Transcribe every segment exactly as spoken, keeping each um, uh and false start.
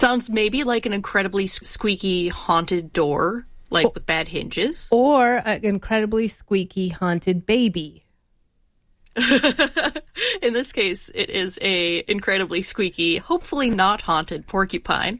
Sounds maybe like an incredibly squeaky haunted door, like oh. with bad hinges. Or an incredibly squeaky haunted baby. In this case, it is a incredibly squeaky, hopefully not haunted porcupine.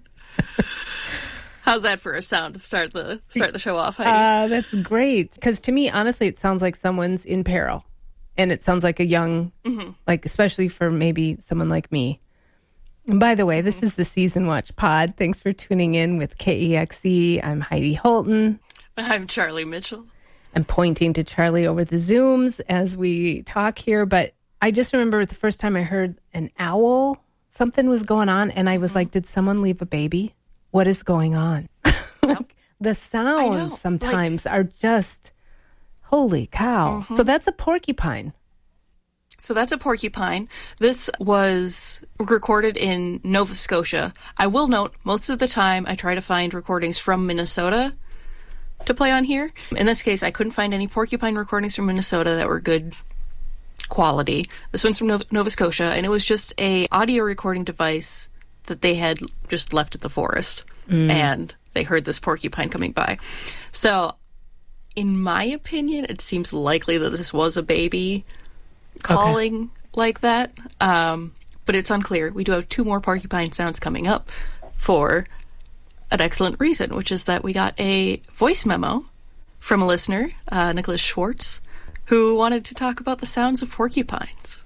How's that for a sound to start the start the show off, Heidi? Uh, that's great. Because to me, honestly, it sounds like someone's in peril. And it sounds like a young, mm-hmm. like especially for maybe someone like me. And by the way, this mm-hmm. is the Season Watch Pod. Thanks for tuning in with K E X E. I'm Heidi Holton. I'm Charlie Mitchell. I'm pointing to Charlie over the Zooms as we talk here. But I just remember the first time I heard an owl, something was going on. And I was mm-hmm. like, did someone leave a baby? What is going on? Like, the sounds sometimes like, are just, holy cow. Mm-hmm. So that's a porcupine. So that's a porcupine. This was recorded in Nova Scotia. I will note, most of the time I try to find recordings from Minnesota to play on here. In this case, I couldn't find any porcupine recordings from Minnesota that were good quality. This one's from Nova, Nova Scotia, and it was just a audio recording device that they had just left at the forest, mm. and they heard this porcupine coming by. So, in my opinion, it seems likely that this was a baby calling okay. like that, um, but it's unclear. We do have two more porcupine sounds coming up for an excellent reason, which is that we got a voice memo from a listener, uh, Nicholas Schwartz, who wanted to talk about the sounds of porcupines.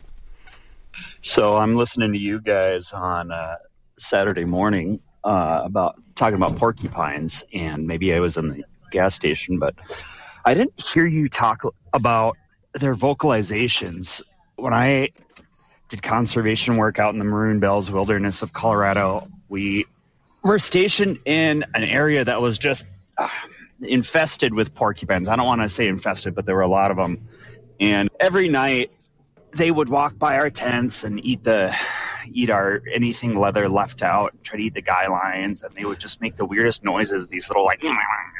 So I'm listening to you guys on uh, Saturday morning uh, about talking about porcupines, and maybe I was in the gas station, but I didn't hear you talk about their vocalizations. When I did conservation work out in the Maroon Bells wilderness of Colorado, we were stationed in an area that was just uh, infested with porcupines. I don't want to say infested, but there were a lot of them. And every night they would walk by our tents and eat the eat our anything leather left out, try to eat the guy lines, and they would just make the weirdest noises, these little like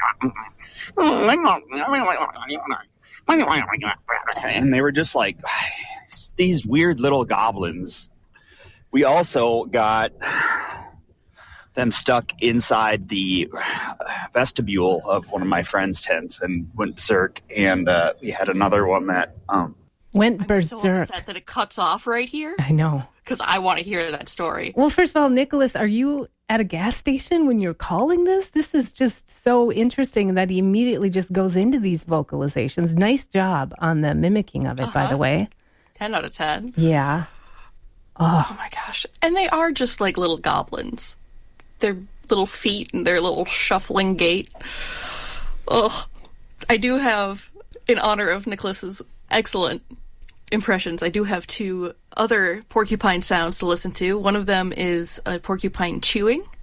and they were just like these weird little goblins. We also got them stuck inside the vestibule of one of my friend's tents and went berserk, and uh, we had another one that um, went I'm berserk. so upset that it cuts off right here. I know. Because I want to hear that story. Well, first of all, Nicholas, are you at a gas station when you're calling this? This is just so interesting that he immediately just goes into these vocalizations. Nice job on the mimicking of it, uh-huh. by the way. ten out of ten. Yeah. Oh. oh my gosh. And they are just like little goblins. Their little feet and their little shuffling gait. Ugh. I do have, in honor of Nicholas's excellent impressions, I do have two other porcupine sounds to listen to. One of them is a porcupine chewing,